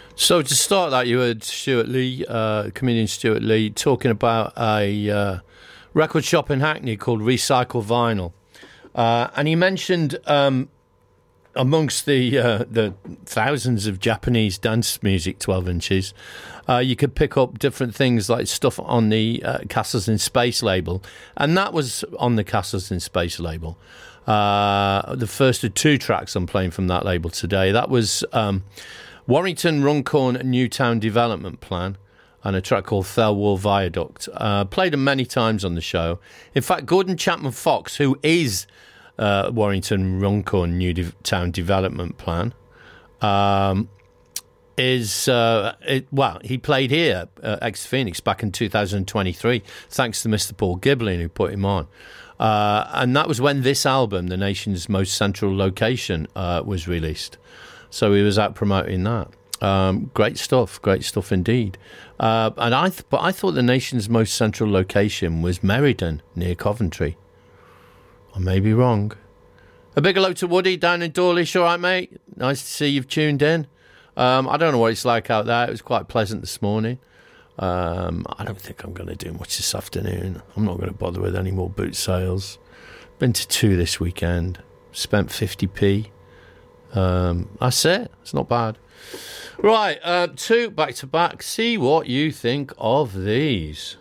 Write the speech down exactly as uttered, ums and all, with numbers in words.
So to start that, you heard Stuart Lee, uh, comedian Stuart Lee, talking about a uh, record shop in Hackney called Recycle Vinyl. Uh, and he mentioned um, amongst the uh, the thousands of Japanese dance music twelve inches, uh, you could pick up different things like stuff on the uh, Castles in Space label. And that was on the Castles in Space label. Uh, the first of two tracks I'm playing from that label today. That was um, Warrington Runcorn Newtown Development Plan and a track called Thelwall Viaduct. Uh, played them many times on the show. In fact, Gordon Chapman Fox, who is uh, Warrington Runcorn Newtown Development Plan, um, is, uh, it, well, he played here at X Phoenix back in two thousand twenty-three, thanks to Mister Paul Giblin, who put him on. Uh, and that was when this album, The Nation's Most Central Location, uh, was released. So he was out promoting that. Um, great stuff, great stuff indeed. Uh, and I, th- but I thought The Nation's Most Central Location was Meriden, near Coventry. I may be wrong. A big hello to Woody down in Dawlish. All right, mate? Nice to see you've tuned in. Um, I don't know what it's like out there. It was quite pleasant this morning. Um, I don't think I'm going to do much this afternoon. I'm not going to bother with any more boot sales. Been to two this weekend. Spent fifty p. Um, that's it. It's not bad. Right, uh, two back to back. See what you think of these.